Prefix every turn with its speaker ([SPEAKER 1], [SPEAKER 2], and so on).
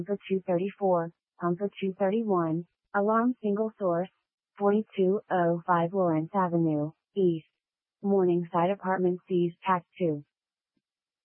[SPEAKER 1] for 234, for 231, alarm single source, 4205 Lawrence Avenue, East. Morningside Apartments seized Pack 2.